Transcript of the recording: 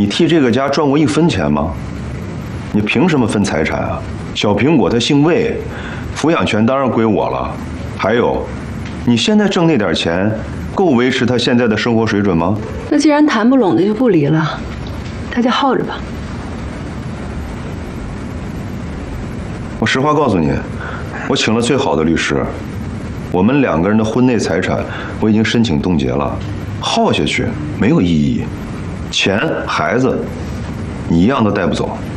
你替这个家赚过1分钱吗？你凭什么分财产啊？小苹果他姓魏，抚养权当然归我了。还有，你现在挣那点钱，够维持他现在的生活水准吗？ 那既然谈不拢的就不离了，大家耗着吧。 我实话告诉你，我请了最好的律师，我们2个人的婚内财产我已经申请冻结了，耗下去没有意义，钱孩子你一样都带不走。